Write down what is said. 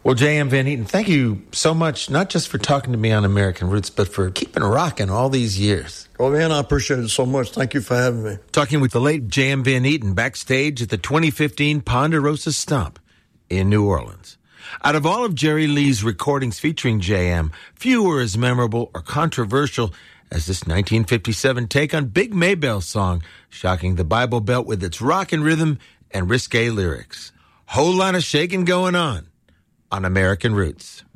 Well, J.M. Van Eaton, thank you so much, not just for talking to me on American Roots, but for keeping rocking all these years. Oh, man, I appreciate it so much. Thank you for having me. Talking with the late J.M. Van Eaton backstage at the 2015 Ponderosa Stomp in New Orleans. Out of all of Jerry Lee's recordings featuring J.M., few were as memorable or controversial as this 1957 take on Big Maybell's song, shocking the Bible Belt with its rockin' rhythm and risque lyrics. Whole lot of shaking going on American Roots.